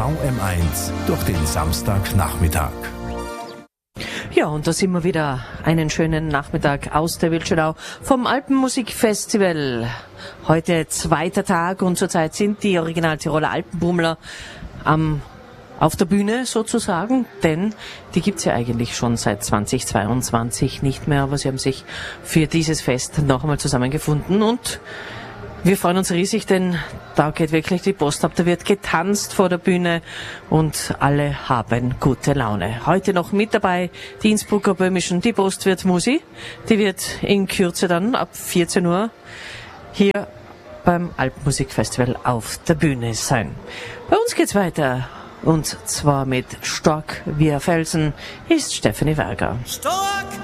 Schau M1 durch den Samstagnachmittag. Ja, und da sind wir wieder einen schönen Nachmittag aus der Wildschönau vom Alpenmusikfestival. Heute zweiter Tag und zurzeit sind die Original-Tiroler Alpenbummler auf der Bühne sozusagen, denn die gibt's ja eigentlich schon seit 2022 nicht mehr, aber sie haben sich für dieses Fest noch einmal zusammengefunden und wir freuen uns riesig, denn da geht wirklich die Post ab, da wird getanzt vor der Bühne und alle haben gute Laune. Heute noch mit dabei die Innsbrucker Böhmischen, die Postwirt Musi, die wird in Kürze dann ab 14 Uhr hier beim Alpenmusikfestival auf der Bühne sein. Bei uns geht's weiter und zwar mit Stark wie ein Felsen ist Stefanie Werger. Stark